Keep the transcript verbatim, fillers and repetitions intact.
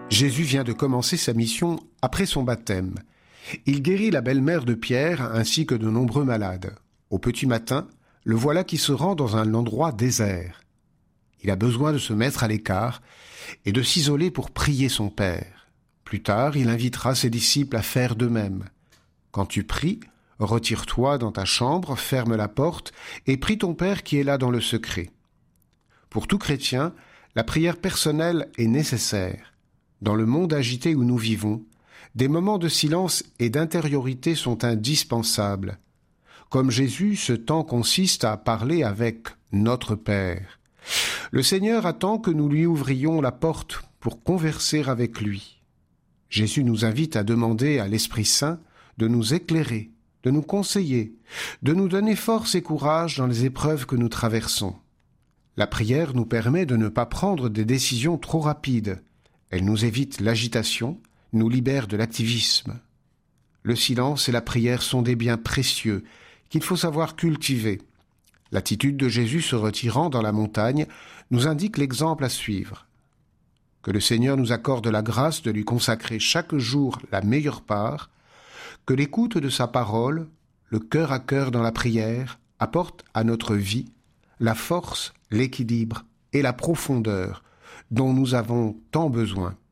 Jésus vient de commencer sa mission après son baptême. Il guérit la belle-mère de Pierre ainsi que de nombreux malades. Au petit matin, le voilà qui se rend dans un endroit désert. Il a besoin de se mettre à l'écart et de s'isoler pour prier son Père. Plus tard, il invitera ses disciples à faire de même. Quand tu pries, retire-toi dans ta chambre, ferme la porte et prie ton Père qui est là dans le secret. Pour tout chrétien, la prière personnelle est nécessaire. Dans le monde agité où nous vivons, des moments de silence et d'intériorité sont indispensables. Comme Jésus, ce temps consiste à parler avec notre Père. Le Seigneur attend que nous lui ouvrions la porte pour converser avec lui. Jésus nous invite à demander à l'Esprit Saint de nous éclairer, de nous conseiller, de nous donner force et courage dans les épreuves que nous traversons. La prière nous permet de ne pas prendre des décisions trop rapides. Elle nous évite l'agitation, nous libère de l'activisme. Le silence et la prière sont des biens précieux qu'il faut savoir cultiver. L'attitude de Jésus se retirant dans la montagne nous indique l'exemple à suivre. Que le Seigneur nous accorde la grâce de lui consacrer chaque jour la meilleure part, que l'écoute de sa parole, le cœur à cœur dans la prière, apporte à notre vie la force, l'équilibre et la profondeur dont nous avons tant besoin.